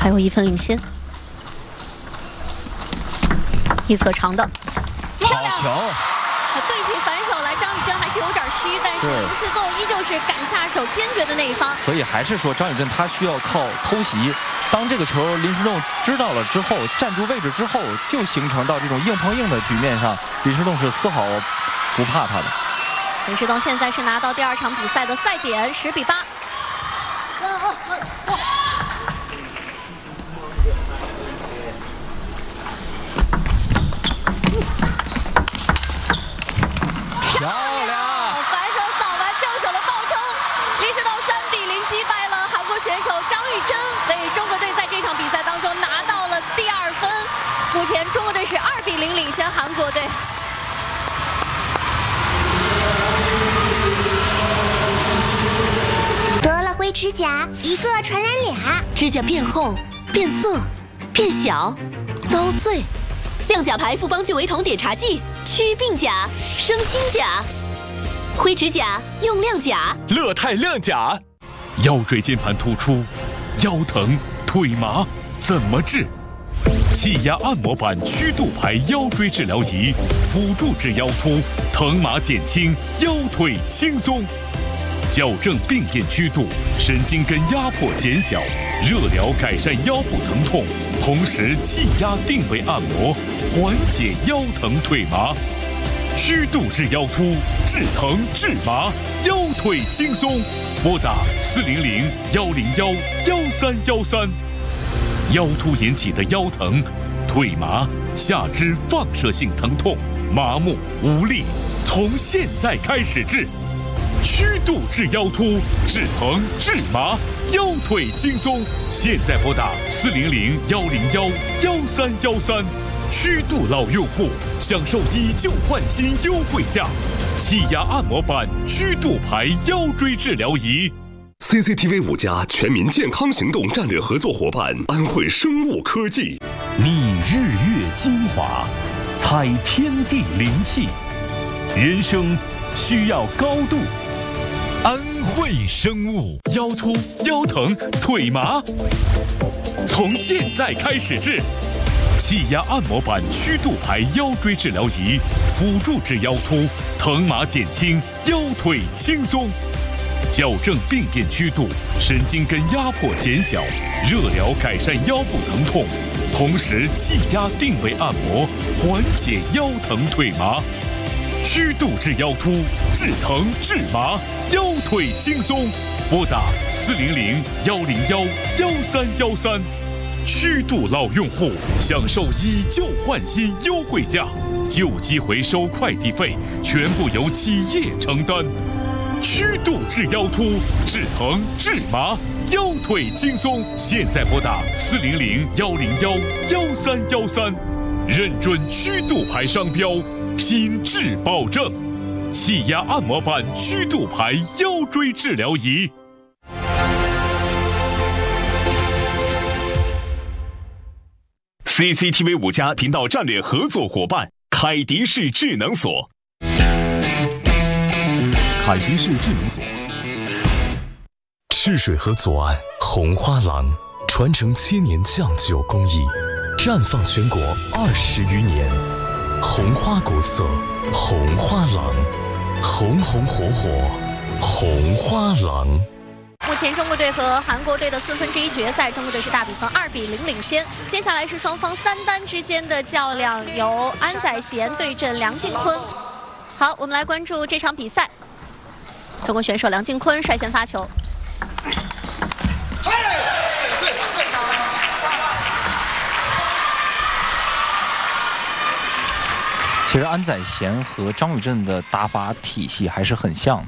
还有1分领先。一侧长的，漂亮！对起反手来，张雨钧还是有点虚，但是林诗栋依旧是敢下手、坚决的那一方。 所以还是说张雨钧他需要靠偷袭。当这个球林诗栋知道了之后，站住位置之后，就形成到这种硬碰硬的局面上，林诗栋是丝毫不怕他的。 林诗栋现在是拿到第2场比赛的赛点，10比8。漂亮！反手扫完正手的爆冲，林诗栋3比0击败了韩国选手张雨钧，为中国队在这场比赛当中拿到了第2分。目前中国队是2比0领先韩国队。 得了灰指甲，一个传染俩， 指甲变厚、变色、变小、遭碎。亮甲牌复方聚维酮碘茶剂，祛病甲、生新甲。灰指甲用亮甲， 乐泰亮甲。腰椎间盘突出、腰疼、腿麻怎么治？气压按摩板曲度牌腰椎治疗仪，辅助治腰突，疼麻减轻，腰腿轻松。矫正病变曲度，神经根压迫减小，热疗改善腰部疼痛，同时气压定位按摩，缓解腰疼腿麻。曲度治腰突，治疼治麻，腰腿轻松。拨打400-101-1313。腰突引起的腰疼、腿麻、下肢放射性疼痛、麻木无力，从现在开始治。曲度治腰突，治疼治麻，腰腿轻松。现在拨打400-101-1313。曲度老用户享受以旧换新优惠价，气压按摩板曲度牌腰椎治疗仪。 CCTV 5+全民健康行动战略合作伙伴安徽生物科技， 觅日月精华，采天地灵气，人生需要高度。安徽生物，腰突、腰疼、腿麻，从现在开始治。气压按摩板曲度牌腰椎治疗仪，辅助治腰突，疼麻减轻，腰腿轻松。矫正病变曲度，神经根压迫减小，热疗改善腰部疼痛，同时气压定位按摩，缓解腰疼腿麻。曲度治腰突，治疼治麻，腰腿轻松。拨打400-101-1313。曲度老用户享受以旧换新优惠价，旧机回收快递费全部由企业承担。曲度治腰突，治疼治麻，腰腿轻松。现在拨打400-101-1313。认准曲度牌商标，品质保证。气压按摩板曲度牌腰椎治疗仪。CCTV 5+频道战略合作伙伴凯迪仕智能锁。凯迪仕智能锁。 赤水河左岸红花廊，传承千年酱酒工艺，绽放全国20余年。红花古色，红花廊，红红火火，红花廊。 目前中国队和韩国队的1/4决赛，中国队是大比分2比0领先。接下来是双方3单之间的较量，由安宰贤对阵梁靖昆。好，我们来关注这场比赛。中国选手梁靖昆率先发球。 其实安宰贤和张雨钧的打法体系还是很像的。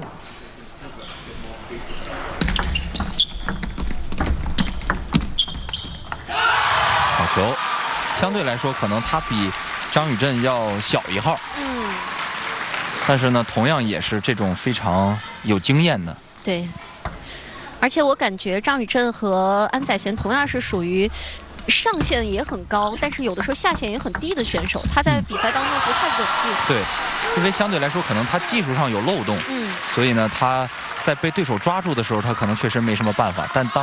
好球，相对来说可能他比张雨钧要小1号。但是呢，同样也是这种非常有经验的。 对，而且我感觉张雨钧和安宰贤同样是属于上限也很高，但是有的时候下限也很低的选手，他在比赛当中不太稳定。 对，因为相对来说可能他技术上有漏洞，所以呢他在被对手抓住的时候，他可能确实没什么办法，但当